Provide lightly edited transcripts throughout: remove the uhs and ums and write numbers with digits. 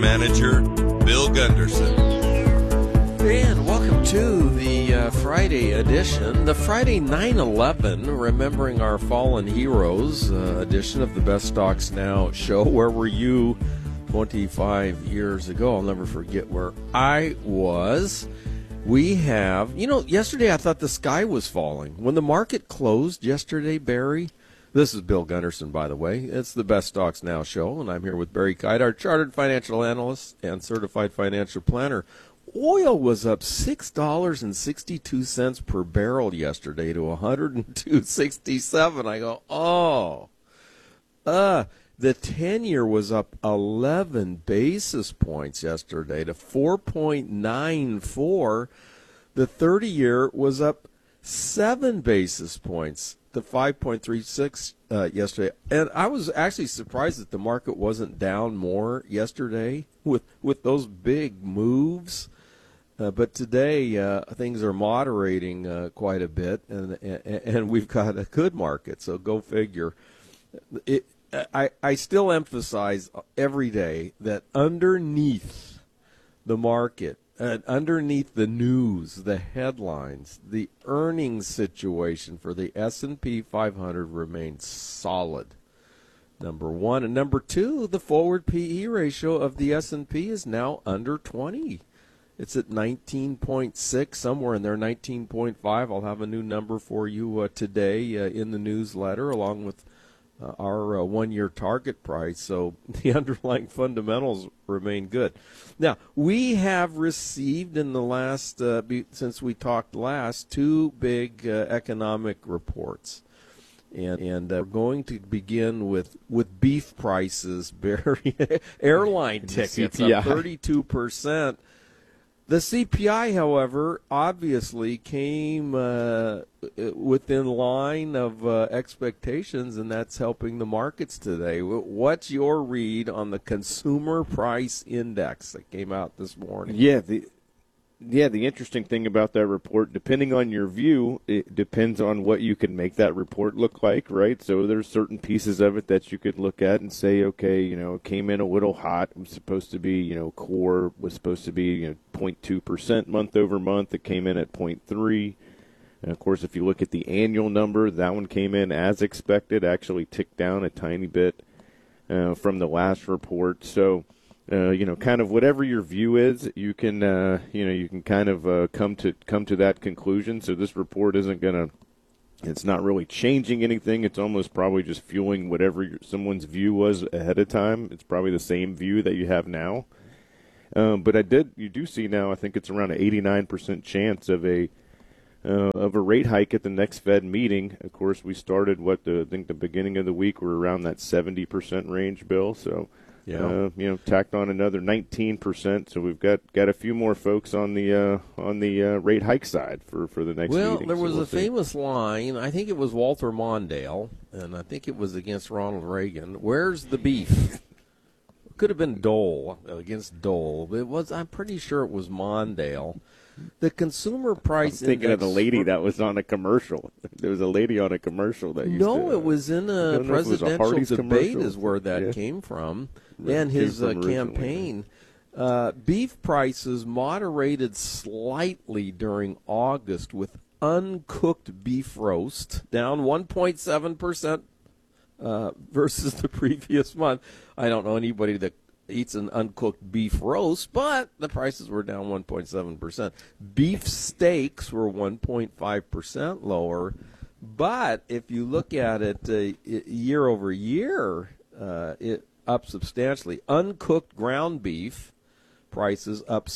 manager, Bill Gunderson. And welcome to the Friday edition, the Friday 9/11, remembering our fallen heroes edition of the Best Stocks Now show. Where were you 25 years ago? I'll never forget where I was. We have, yesterday I thought the sky was falling. When the market closed yesterday, Barry, this is Bill Gunderson, by the way. It's the Best Stocks Now show, and I'm here with Barry Kite, our chartered financial analyst and certified financial planner. Oil was up $6.62 per barrel yesterday to $102.67. I go, the 10-year was up 11 basis points yesterday to 4.94. The 30-year was up 7 basis points to 5.36 yesterday. And I was actually surprised that the market wasn't down more yesterday with those big moves. But today things are moderating quite a bit, and we've got a good market, so go figure. I still emphasize every day that underneath the market, underneath the news, the headlines, the earnings situation for the S&P 500 remains solid. Number one. And number two, the forward PE ratio of the S&P is now under 20. It's at 19.6, somewhere in there, 19.5. I'll have a new number for you today in the newsletter, along with our one-year target price. So the underlying fundamentals remain good. Now, we have received in the last, since we talked last, two big economic reports. And we're going to begin with beef prices, Barry. Airline tickets up 32%. The CPI, however, obviously came within line of expectations, and that's helping the markets today. What's your read on the Consumer Price Index that came out this morning? The interesting thing about that report, depending on your view, it depends on what you can make that report look like, right? So there's certain pieces of it that you could look at and say, okay, it came in a little hot. It was supposed to be, core was supposed to be, 0.2% month over month. It came in at 0.3. And, of course, if you look at the annual number, that one came in as expected, actually ticked down a tiny bit from the last report. So, kind of whatever your view is, you can, you can kind of come to that conclusion. So this report isn't it's not really changing anything. It's almost probably just fueling whatever someone's view was ahead of time. It's probably the same view that you have now. But you do see now, I think it's around an 89% chance of a rate hike at the next Fed meeting. Of course, we started I think the beginning of the week we're around that 70% range, Bill. So. Yeah. Tacked on another 19%, so we've got a few more folks on the rate hike side for the next meeting. Well, there was a famous line. I think it was Walter Mondale, and I think it was against Ronald Reagan. Where's the beef? Could have been Dole against Dole. I'm pretty sure it was Mondale. The Consumer Price I'm thinking Index of the lady that was on a commercial. There was a lady on a commercial that used to. It was in a presidential debate is where that came from, and his campaign. Beef prices moderated slightly during August, with uncooked beef roast down 1.7% versus the previous month. I don't know anybody that eats an uncooked beef roast, but the prices were down 1.7%. Beef steaks were 1.5% lower, but if you look at it year over year, it up substantially. Uncooked ground beef prices up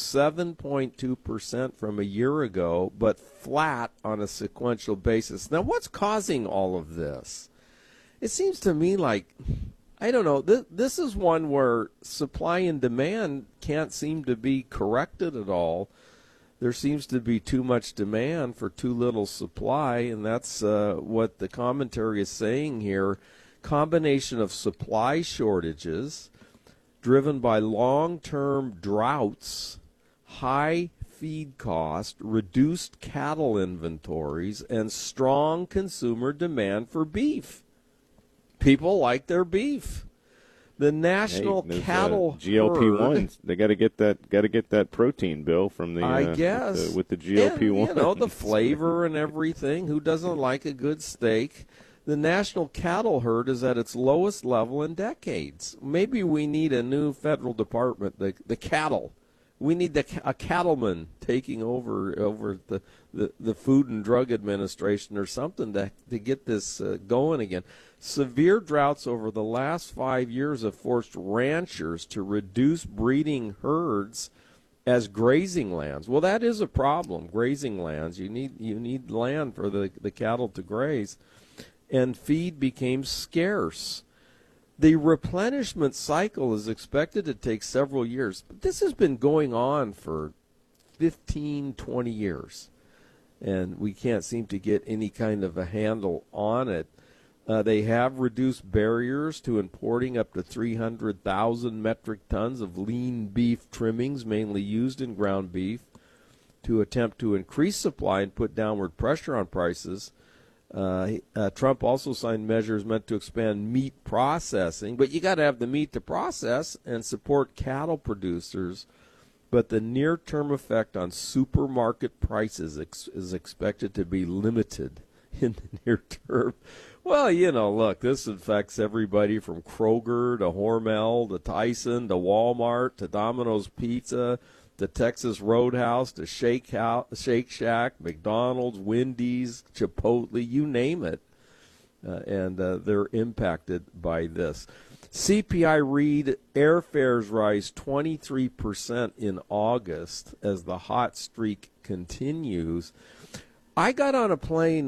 7.2% from a year ago, but flat on a sequential basis. Now, what's causing all of this? It seems to me like, I don't know, this is one where supply and demand can't seem to be corrected at all. There seems to be too much demand for too little supply, and that's what the commentary is saying here. Combination of supply shortages driven by long-term droughts, high feed cost, reduced cattle inventories, and strong consumer demand for beef. People like their beef. The National Cattle GLP-1s. Herd, They got to get that protein, Bill, from the I guess with the GLP-1. And, the flavor and everything. Who doesn't like a good steak? The national cattle herd is at its lowest level in decades. Maybe we need a new federal department, the cattle. We need a cattleman taking over the Food and Drug Administration or something to get this going again. Severe droughts over the last 5 years have forced ranchers to reduce breeding herds as grazing lands. Well, that is a problem, grazing lands. You need land for the cattle to graze. And feed became scarce. The replenishment cycle is expected to take several years. But this has been going on for 15, 20 years. And we can't seem to get any kind of a handle on it. They have reduced barriers to importing up to 300,000 metric tons of lean beef trimmings, mainly used in ground beef, to attempt to increase supply and put downward pressure on prices. Trump also signed measures meant to expand meat processing, but you got to have the meat to process and support cattle producers. But the near-term effect on supermarket prices is expected to be limited in the near term. Well, look, this affects everybody from Kroger to Hormel to Tyson to Walmart to Domino's Pizza to Texas Roadhouse to Shake Shack, McDonald's, Wendy's, Chipotle, you name it. And they're impacted by this. CPI read airfares rise 23% in August as the hot streak continues. I got on a plane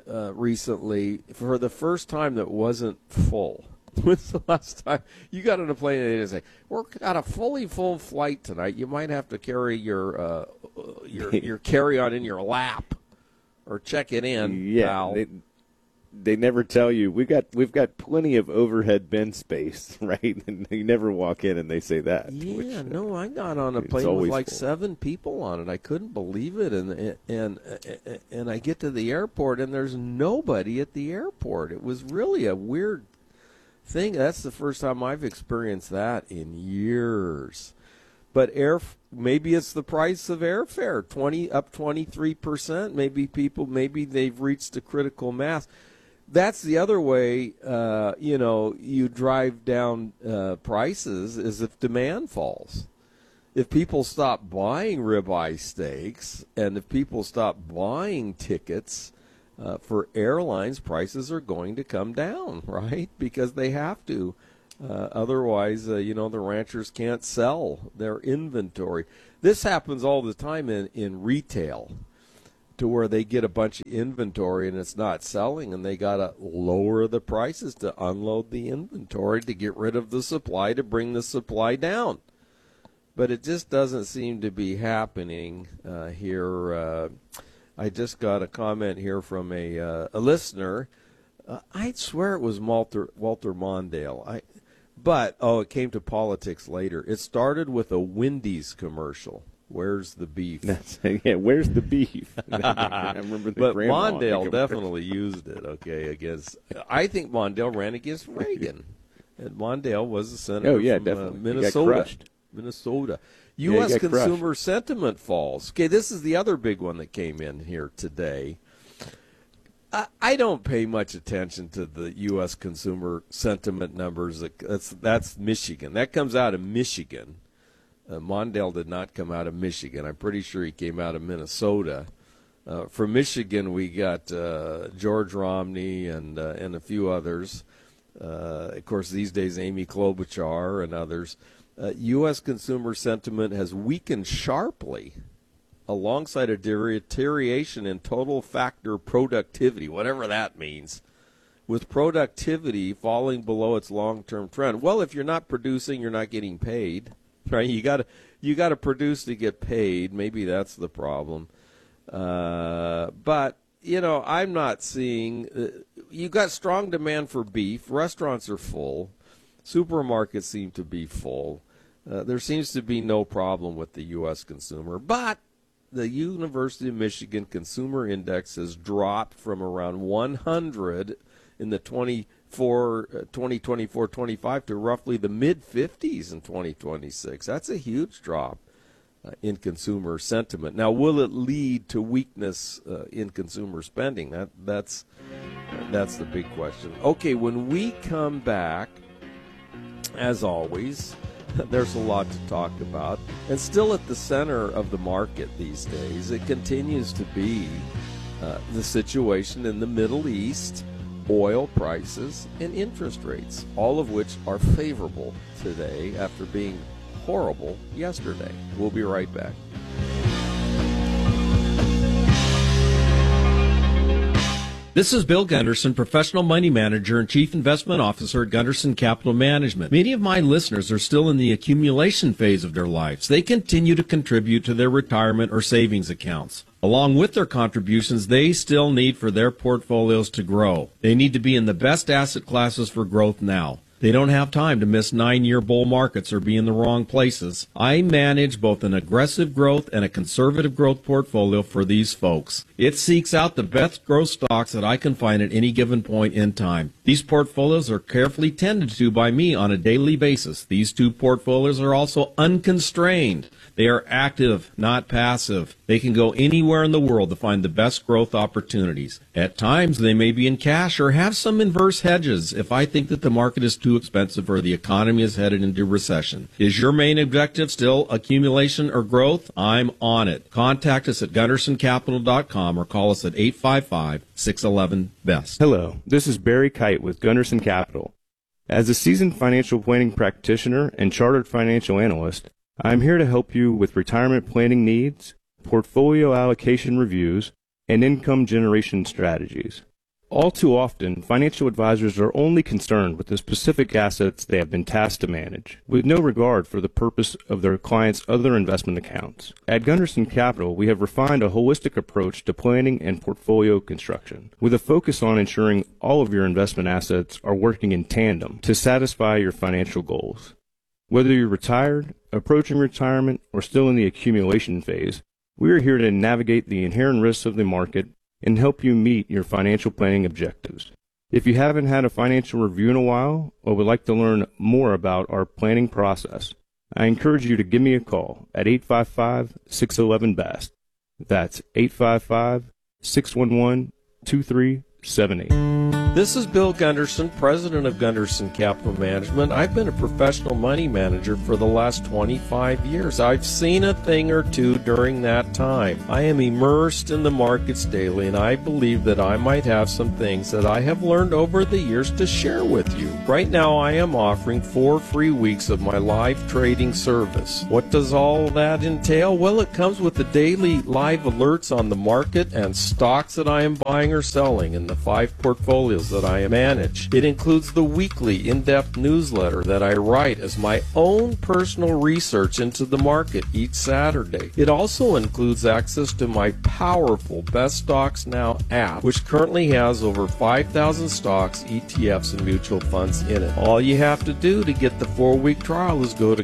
recently for the first time that wasn't full. When's the last time you got on a plane and they say, "We're got a fully full flight tonight. You might have to carry your carry-on in your lap or check it in." Yeah, pal. They never tell you we've got plenty of overhead bin space, right? And you never walk in and they say that. Yeah, no, I got on a plane with like 7 people on it. I couldn't believe it, and I get to the airport and there's nobody at the airport. It was really a weird thing. That's the first time I've experienced that in years. But maybe it's the price of airfare, up 23%. Maybe they've reached a critical mass. That's the other way, you drive down prices is if demand falls. If people stop buying ribeye steaks and if people stop buying tickets for airlines, prices are going to come down, right? Because they have to. Otherwise, the ranchers can't sell their inventory. This happens all the time in retail, to where they get a bunch of inventory and it's not selling, and they got to lower the prices to unload the inventory to get rid of the supply, to bring the supply down. But it just doesn't seem to be happening here. I just got a comment here from a listener. I'd swear it was Walter Mondale. But it came to politics later. It started with a Wendy's commercial. Where's the beef? Where's the beef? I remember the but grandma. Mondale definitely used it, against. I think Mondale ran against Reagan. And Mondale was a senator from definitely. Minnesota. U.S. consumer sentiment falls. Okay, this is the other big one that came in here today. I don't pay much attention to the U.S. consumer sentiment numbers. That's Michigan. That comes out of Michigan. Mondale did not come out of Michigan. I'm pretty sure he came out of Minnesota. From Michigan, we got George Romney and a few others. Of course, these days, Amy Klobuchar and others. U.S. consumer sentiment has weakened sharply alongside a deterioration in total factor productivity, whatever that means, with productivity falling below its long-term trend. Well, if you're not producing, you're not getting paid, right? You got to produce to get paid. Maybe that's the problem. But I'm not seeing. You got strong demand for beef. Restaurants are full. Supermarkets seem to be full. There seems to be no problem with the U.S. consumer, but the University of Michigan Consumer Index has dropped from around 100 in the 2024-25 to roughly the mid-50s in 2026. That's a huge drop in consumer sentiment. Now, will it lead to weakness in consumer spending? That's the big question. Okay, when we come back, as always, there's a lot to talk about. And still at the center of the market these days, it continues to be the situation in the Middle East, oil prices, and interest rates, all of which are favorable today after being horrible yesterday. We'll be right back. This is Bill Gunderson, professional money manager and chief investment officer at Gunderson Capital Management. Many of my listeners are still in the accumulation phase of their lives. They continue to contribute to their retirement or savings accounts. Along with their contributions, they still need for their portfolios to grow. They need to be in the best asset classes for growth now. They don't have time to miss 9-year bull markets or be in the wrong places. I manage both an aggressive growth and a conservative growth portfolio for these folks. It seeks out the best growth stocks that I can find at any given point in time. These portfolios are carefully tended to by me on a daily basis. These two portfolios are also unconstrained. They are active, not passive. They can go anywhere in the world to find the best growth opportunities. At times, they may be in cash or have some inverse hedges if I think that the market is too expensive or the economy is headed into recession. Is your main objective still accumulation or growth? I'm on it. Contact us at GundersonCapital.com or call us at 855-611-BEST. Hello, this is Barry Kite with Gunderson Capital. As a seasoned financial planning practitioner and chartered financial analyst, I'm here to help you with retirement planning needs, portfolio allocation reviews, and income generation strategies. All too often, financial advisors are only concerned with the specific assets they have been tasked to manage, with no regard for the purpose of their clients' other investment accounts. At Gunderson Capital, we have refined a holistic approach to planning and portfolio construction, with a focus on ensuring all of your investment assets are working in tandem to satisfy your financial goals. Whether you're retired, approaching retirement, or still in the accumulation phase, we are here to navigate the inherent risks of the market and help you meet your financial planning objectives. If you haven't had a financial review in a while or would like to learn more about our planning process, I encourage you to give me a call at 855-611-BEST. That's 855-611-2378. This is Bill Gunderson, president of Gunderson Capital Management. I've been a professional money manager for the last 25 years. I've seen a thing or two during that time. I am immersed in the markets daily, and I believe that I might have some things that I have learned over the years to share with you. Right now, I am offering 4 free weeks of my live trading service. What does all that entail? Well, it comes with the daily live alerts on the market and stocks that I am buying or selling in the 5 portfolios that I manage. It includes the weekly in-depth newsletter that I write as my own personal research into the market each Saturday. It also includes access to my powerful Best Stocks Now app, which currently has over 5,000 stocks, ETFs, and mutual funds in it. All you have to do to get the 4-week trial is go to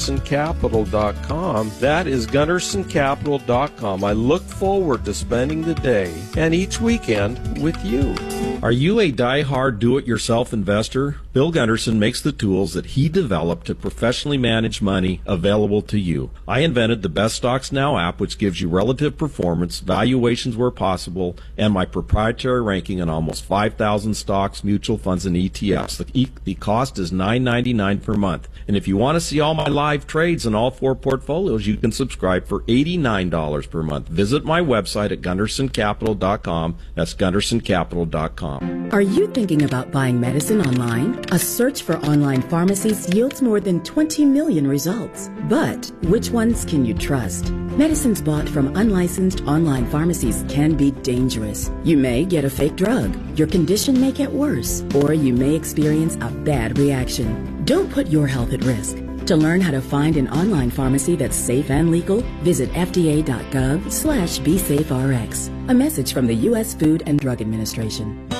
GundersonCapital.com. That is GundersonCapital.com. I look forward to spending the day and each weekend with you. Are you a die-hard do-it-yourself investor? Bill Gunderson makes the tools that he developed to professionally manage money available to you. I invented the Best Stocks Now app, which gives you relative performance, valuations where possible, and my proprietary ranking on almost 5,000 stocks, mutual funds, and ETFs. The cost is $9.99 per month. And if you want to see all my live trades in all 4 portfolios, you can subscribe for $89 per month. Visit my website at GundersonCapital.com. That's GundersonCapital.com. Are you thinking about buying medicine online? A search for online pharmacies yields more than 20 million results. But which ones can you trust? Medicines bought from unlicensed online pharmacies can be dangerous. You may get a fake drug, your condition may get worse, or you may experience a bad reaction. Don't put your health at risk. To learn how to find an online pharmacy that's safe and legal, visit fda.gov/BeSafeRx. A message from the U.S. Food and Drug Administration.